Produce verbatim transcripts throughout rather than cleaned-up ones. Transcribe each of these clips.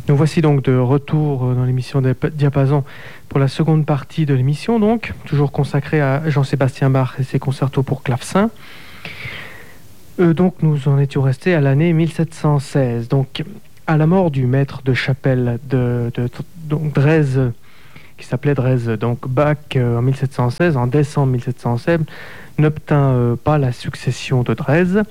Nous voici donc de retour dans l'émission des Diapasons pour la seconde partie de l'émission, donc toujours consacrée à Jean-Sébastien Bach et ses concertos pour clavecin. Euh, donc nous en étions restés à l'année mille sept cent seize, donc à la mort du maître de chapelle de, de, de donc Dresde, qui s'appelait Dresde. Donc Bach euh, en mille sept cent seize, en décembre mille sept cent seize, n'obtint euh, pas la succession de Dresde.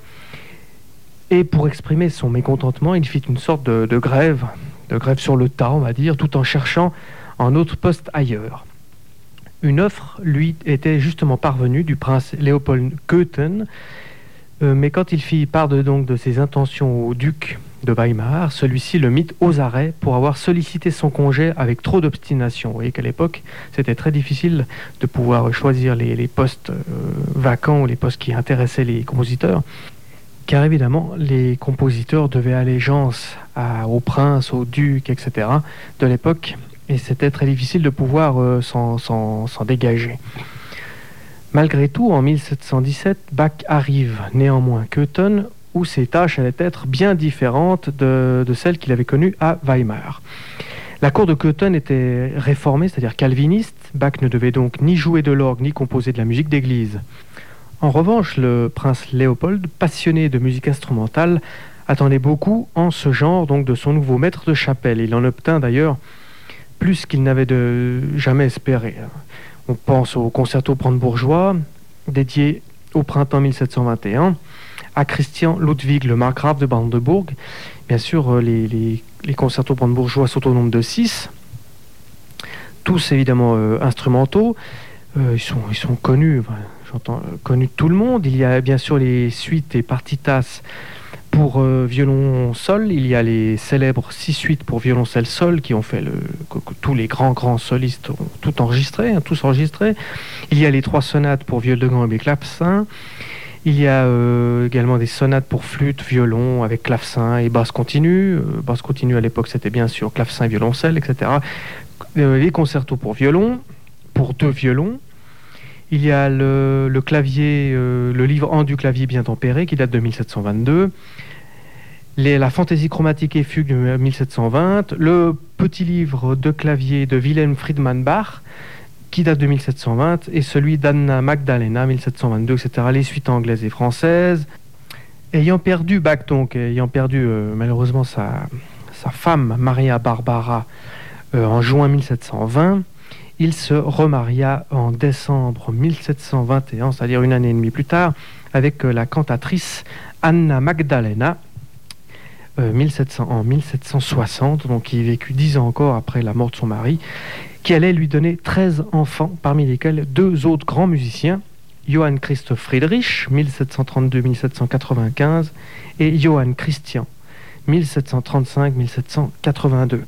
Et pour exprimer son mécontentement, il fit une sorte de, de grève, de grève sur le tas, on va dire, tout en cherchant un autre poste ailleurs. Une offre lui était justement parvenue du prince Léopold Köthen, euh, mais quand il fit part de, donc, de ses intentions au duc de Weimar, celui-ci le mit aux arrêts pour avoir sollicité son congé avec trop d'obstination. Vous voyez qu'à l'époque, c'était très difficile de pouvoir choisir les, les postes euh, vacants ou les postes qui intéressaient les compositeurs. Car évidemment, les compositeurs devaient allégeance à, au prince, au duc, et cetera de l'époque, et c'était très difficile de pouvoir euh, s'en, s'en, s'en dégager. Malgré tout, en mille sept cent dix-sept, Bach arrive néanmoins à Köthen, où ses tâches allaient être bien différentes de, de celles qu'il avait connues à Weimar. La cour de Köthen était réformée, c'est-à-dire calviniste. Bach ne devait donc ni jouer de l'orgue, ni composer de la musique d'église. En revanche, le prince Léopold, passionné de musique instrumentale, attendait beaucoup en ce genre donc de son nouveau maître de chapelle. Il en obtint d'ailleurs plus qu'il n'avait de jamais espéré. On pense au concerto brandebourgeois, dédié au printemps mille sept cent vingt et un, à Christian Ludwig, le margrave de Brandebourg. Bien sûr, les, les, les concertos brandebourgeois sont au nombre de six, tous évidemment euh, instrumentaux. Euh, ils, sont, ils sont connus... Enfin, J'entends euh, connu de tout le monde. Il y a bien sûr les suites et partitas pour euh, violon sol. Il y a les célèbres six suites pour violoncelle sol qui ont fait le que, que tous les grands grands solistes ont tout enregistré, hein, tous enregistrés. Il y a les trois sonates pour viol de gambe et clavecin. Il y a euh, également des sonates pour flûte, violon avec clavecin et basse continue. Euh, basse continue à l'époque c'était bien sûr clavecin et violoncelle, et cetera. Euh, les concertos pour violon, pour deux violons. Il y a le, le clavier, euh, le livre En du clavier bien tempéré qui date de mille sept cent vingt-deux, les, la fantaisie chromatique et fugue de mille sept cent vingt, le petit livre de clavier de Wilhelm Friedman Bach qui date de mille sept cent vingt et celui d'Anna Magdalena mille sept cent vingt-deux, et cetera. Les suites anglaises et françaises. Ayant perdu Bach donc, ayant perdu euh, malheureusement sa, sa femme Maria Barbara euh, en juin mille sept cent vingt, il se remaria en décembre mille sept cent vingt et un, c'est-à-dire une année et demie plus tard, avec la cantatrice Anna Magdalena, euh, mille sept cents, en mille sept cent soixante, donc qui vécut dix ans encore après la mort de son mari, qui allait lui donner treize enfants, parmi lesquels deux autres grands musiciens, Johann Christoph Friedrich, mille sept cent trente-deux à mille sept cent quatre-vingt-quinze, et Johann Christian, mille sept cent trente-cinq à mille sept cent quatre-vingt-deux.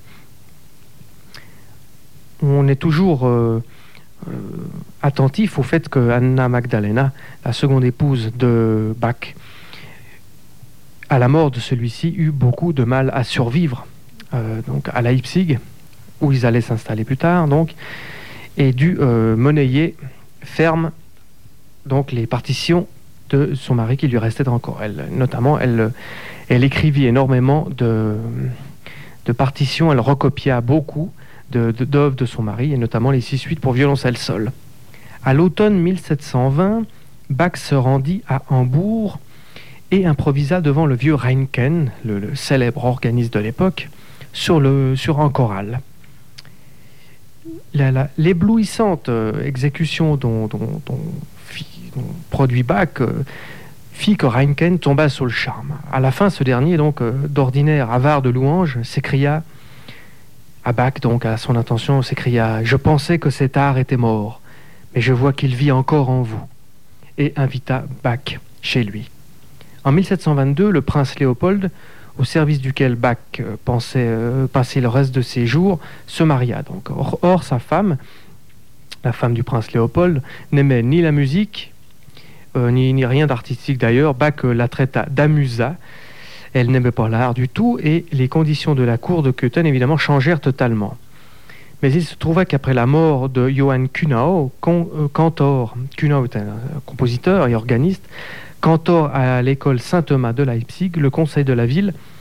On est toujours euh, euh, attentif au fait que Anna Magdalena, la seconde épouse de Bach, à la mort de celui-ci, eut beaucoup de mal à survivre euh, donc à Leipzig, où ils allaient s'installer plus tard, donc, et dut euh, monnayer ferme donc les partitions de son mari qui lui restait encore. Elle, notamment, elle, elle écrivit énormément de, de partitions, elle recopia beaucoup De, de, d'œuvres de son mari, et notamment les six suites pour violoncelle sol. À l'automne mille sept cent vingt, Bach se rendit à Hambourg et improvisa devant le vieux Reinken, le, le célèbre organiste de l'époque, sur, le, sur un choral. La, la, l'éblouissante euh, exécution dont, dont, dont, fit, dont produit Bach euh, fit que Reinken tomba sous le charme. À la fin, ce dernier, donc euh, d'ordinaire avare de louanges, s'écria à Bach, donc à son intention, s'écria « Je pensais que cet art était mort, mais je vois qu'il vit encore en vous », et invita Bach chez lui. En mille sept cent vingt-deux, le prince Léopold, au service duquel Bach euh, pensait euh, passer le reste de ses jours, se maria. Donc. Or, or, sa femme, la femme du prince Léopold, n'aimait ni la musique, euh, ni, ni rien d'artistique d'ailleurs. Bach euh, la traita d'amusa. Elle n'aimait pas l'art du tout, et les conditions de la cour de Köthen, évidemment, changèrent totalement. Mais il se trouva qu'après la mort de Johann Kuhnau, con, euh, cantor, Kuhnau est un euh, compositeur et organiste, cantor à l'école Saint-Thomas de Leipzig, le conseil de la ville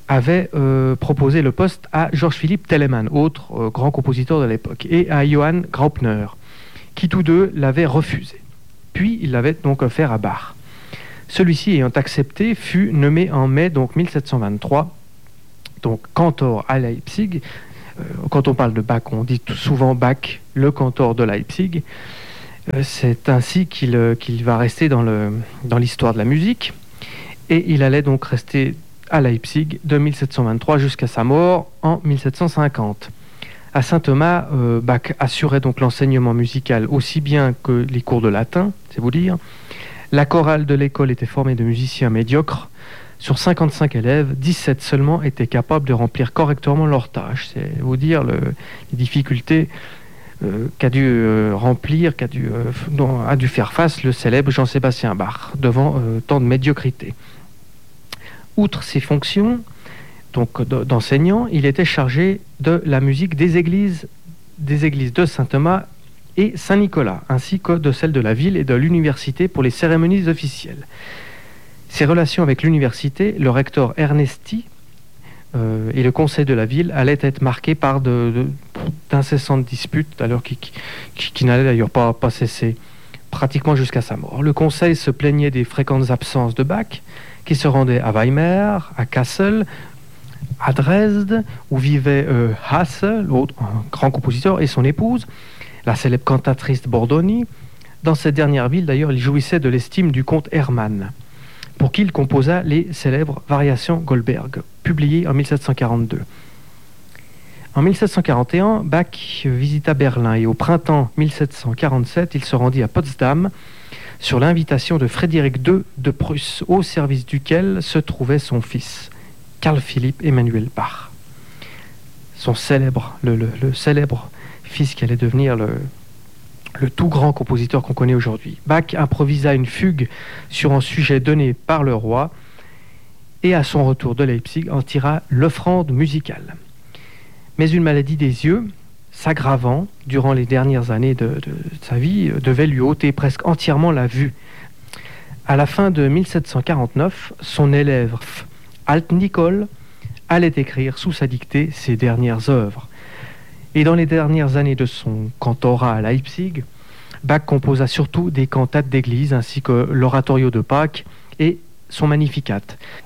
avait euh, proposé le poste à Georges-Philippe Telemann, autre euh, grand compositeur de l'époque, et à Johann Graupner, qui tous deux l'avaient refusé. Puis il l'avait donc offert à Bach. Celui-ci ayant accepté, fut nommé en mai donc mille sept cent vingt-trois, donc cantor à Leipzig. Euh, quand on parle de Bach, on dit souvent Bach, le cantor de Leipzig. Euh, c'est ainsi qu'il, euh, qu'il va rester dans, le, dans l'histoire de la musique. Et il allait donc rester à Leipzig de mille sept cent vingt-trois jusqu'à sa mort en mille sept cent cinquante. À Saint-Thomas, euh, Bach assurait donc l'enseignement musical aussi bien que les cours de latin, c'est vous dire. La chorale de l'école était formée de musiciens médiocres. Sur cinquante-cinq élèves, dix-sept seulement étaient capables de remplir correctement leurs tâches. C'est vous dire le, les difficultés euh, qu'a dû euh, remplir, qu'a dû, euh, dont a dû faire face le célèbre Jean-Sébastien Bach devant euh, tant de médiocrité. Outre ses fonctions donc, d'enseignant, il était chargé de la musique des églises, des églises de Saint-Thomas et Saint-Nicolas, ainsi que de celles de la ville et de l'université pour les cérémonies officielles. Ses relations avec l'université, le recteur Ernesti euh, et le conseil de la ville allaient être marquées par de, de, d'incessantes disputes, alors qui, qui, qui n'allaient d'ailleurs pas, pas cesser pratiquement jusqu'à sa mort. Le conseil se plaignait des fréquentes absences de Bach, qui se rendait à Weimar, à Kassel, à Dresde, où vivait euh, Hasse, l'autre un grand compositeur, et son épouse, la célèbre cantatrice Bordoni. Dans cette dernière ville, d'ailleurs, il jouissait de l'estime du comte Hermann, pour qui il composa les célèbres Variations Goldberg, publiées en mille sept cent quarante-deux. En mille sept cent quarante et un, Bach visita Berlin, et au printemps mille sept cent quarante-sept, il se rendit à Potsdam, sur l'invitation de Frédéric deux de Prusse, au service duquel se trouvait son fils, Carl Philipp Emanuel Bach. Son célèbre, le, le, le célèbre fils qui allait devenir le, le tout grand compositeur qu'on connaît aujourd'hui. Bach improvisa une fugue sur un sujet donné par le roi et à son retour de Leipzig en tira l'offrande musicale. Mais une maladie des yeux, s'aggravant durant les dernières années de, de, de sa vie, devait lui ôter presque entièrement la vue. À la fin de mille sept cent quarante-neuf, son élève Alt Nicol allait écrire sous sa dictée ses dernières œuvres. Et dans les dernières années de son cantorat à Leipzig, Bach composa surtout des cantates d'église ainsi que l'oratorio de Pâques et son Magnificat.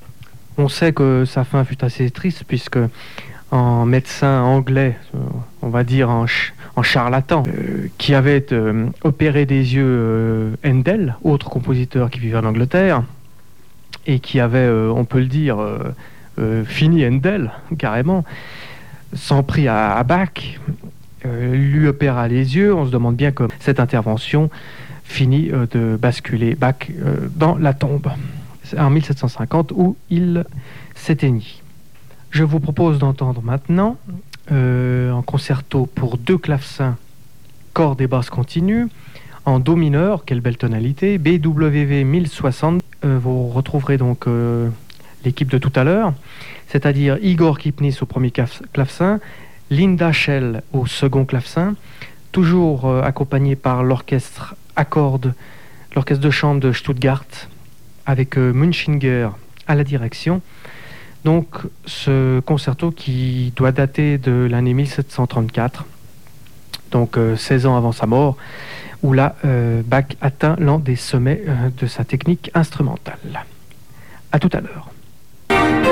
On sait que sa fin fut assez triste puisque en médecin anglais, on va dire en, ch- en charlatan, euh, qui avait euh, opéré des yeux euh, Handel, autre compositeur qui vivait en Angleterre, et qui avait, euh, on peut le dire, euh, euh, fini Handel, carrément, s'en prit à, à Bach, euh, lui opéra les yeux. On se demande bien que cette intervention finit euh, de basculer Bach euh, dans la tombe, en mille sept cent cinquante, où il s'éteignit. Je vous propose d'entendre maintenant euh, un concerto pour deux clavecins, cordes et basses continues, en do mineur, quelle belle tonalité, B W V mille soixante. Euh, vous retrouverez donc euh, l'équipe de tout à l'heure, c'est-à-dire Igor Kipnis au premier clavecin, Linda Schell au second clavecin, toujours euh, accompagné par l'orchestre à cordes, l'orchestre de chambre de Stuttgart, avec euh, Munchinger à la direction. Donc ce concerto qui doit dater de l'année mille sept cent trente-quatre, donc euh, seize ans avant sa mort, où là euh, Bach atteint l'un des sommets euh, de sa technique instrumentale. À tout à l'heure.